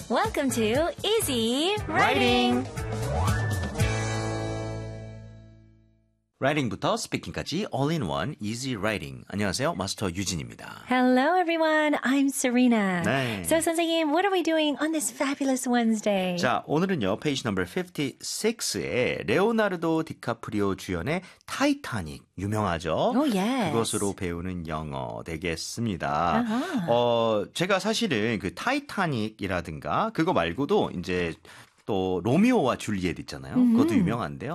Welcome to Easy Writing. 라이팅부터 스피킹까지 all-in-one easy writing. 안녕하세요. 마스터 유진입니다. Hello, everyone. I'm Serena. 네. So, 선생님, what are we doing on this fabulous Wednesday? 자, 오늘은요. 페이지 넘버 56에 레오나르도 디카프리오 주연의 타이타닉 유명하죠? Oh, yes. 그것으로 배우는 영어 되겠습니다. 제가 사실은 그 타이타닉이라든가 그거 말고도 이제 또 로미오와 줄리엣 있잖아요. 그것도 유명한데요.